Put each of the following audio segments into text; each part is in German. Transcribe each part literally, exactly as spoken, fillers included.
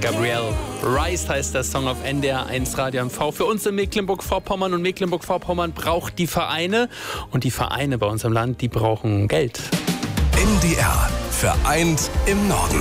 Gabrielle. Rise heißt der Song auf N D R eins Radio M V. Für uns in Mecklenburg-Vorpommern, und Mecklenburg-Vorpommern braucht die Vereine. Und die Vereine bei uns im Land, die brauchen Geld. N D R, vereint im Norden.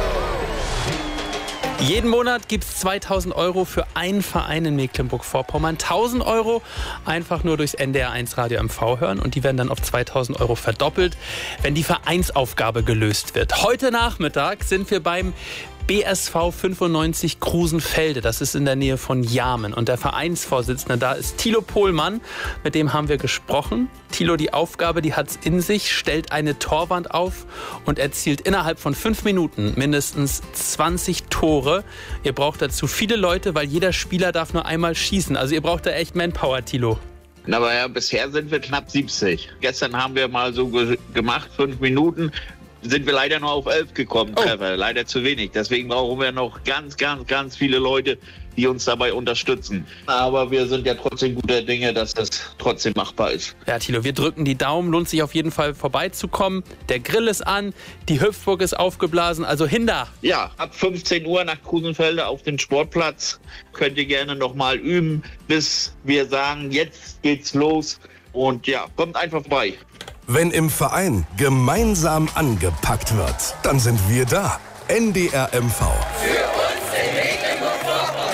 Jeden Monat gibt es zweitausend Euro für einen Verein in Mecklenburg-Vorpommern. tausend Euro einfach nur durchs N D R eins Radio M V hören. Und die werden dann auf zweitausend Euro verdoppelt, wenn die Vereinsaufgabe gelöst wird. Heute Nachmittag sind wir beim B S V fünfundneunzig Krusenfelde. Das ist in der Nähe von Jarmen. Und der Vereinsvorsitzende da ist Thilo Pohlmann. Mit dem haben wir gesprochen. Thilo, die Aufgabe, die hat's in sich, stellt eine Torwand auf und erzielt innerhalb von fünf Minuten mindestens zwanzig Tore. Ihr braucht dazu viele Leute, weil jeder Spieler darf nur einmal schießen. Also ihr braucht da echt Manpower, Thilo. Aber ja, bisher sind wir knapp siebzig. Gestern haben wir mal so ge- gemacht, fünf Minuten. Sind wir leider nur auf elf gekommen, oh. Treffer. Leider zu wenig. Deswegen brauchen wir noch ganz, ganz, ganz viele Leute, die uns dabei unterstützen. Aber wir sind ja trotzdem guter Dinge, dass das trotzdem machbar ist. Ja, Thilo, wir drücken die Daumen. Lohnt sich auf jeden Fall vorbeizukommen. Der Grill ist an, die Hüpfburg ist aufgeblasen, also hinter. Ja, ab fünfzehn Uhr nach Krusenfelde auf den Sportplatz. Könnt ihr gerne nochmal üben, bis wir sagen, jetzt geht's los. Und ja, kommt einfach vorbei. Wenn im Verein gemeinsam angepackt wird, dann sind wir da. N D R M V.